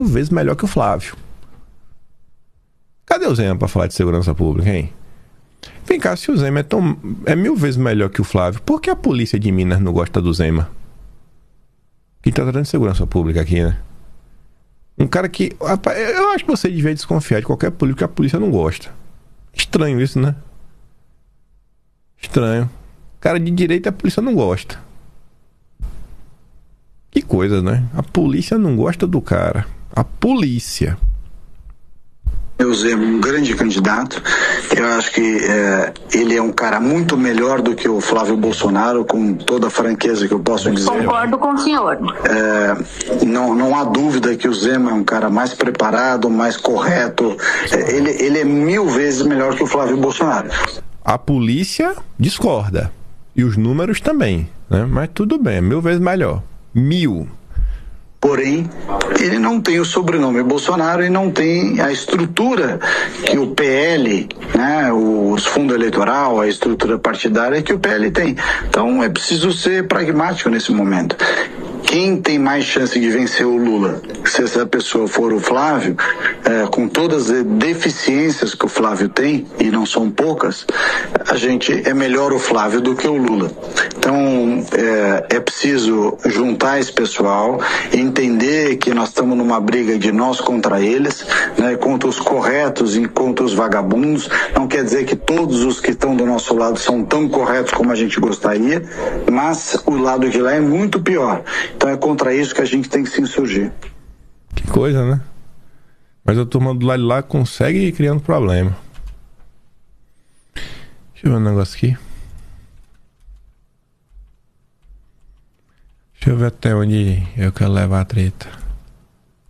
vezes melhor que o Flávio. Cadê o Zema pra falar de segurança pública, hein? Vem cá, se o Zema é 1000 vezes melhor que o Flávio, por que a polícia de Minas não gosta do Zema? Que tá tratando de segurança pública aqui, né? Um cara que... Rapaz, eu acho que você devia desconfiar de qualquer político que a polícia não gosta. Estranho isso, né? Estranho. Cara de direita a polícia não gosta. Que coisa, né? A polícia não gosta do cara. A polícia. O Zema, um grande candidato. Eu acho que ele é um cara muito melhor do que o Flávio Bolsonaro, com toda a franqueza que eu posso dizer. Concordo com o senhor. Não há dúvida que o Zema é um cara mais preparado, mais correto. Ele é 1000 vezes melhor que o Flávio Bolsonaro. A polícia discorda. E os números também, né? Mas tudo bem, é 1000 vezes melhor. 1000. Porém, ele não tem o sobrenome Bolsonaro e não tem a estrutura que o PL, né, os fundos eleitoral, a estrutura partidária que o PL tem. Então é preciso ser pragmático nesse momento. Quem tem mais chance de vencer o Lula? Se essa pessoa for o Flávio, com todas as deficiências que o Flávio tem, e não são poucas, a gente é melhor o Flávio do que o Lula. Então é preciso juntar esse pessoal, entender que nós estamos numa briga de nós contra eles, né, contra os corretos e contra os vagabundos. Não quer dizer que todos os que estão do nosso lado são tão corretos como a gente gostaria, mas o lado de lá é muito pior. Então é contra isso que a gente tem que se insurgir. Que coisa, né? Mas a turma do lado de lá consegue ir criando problema. Deixa eu ver um negócio aqui. Deixa eu ver até onde eu quero levar a treta.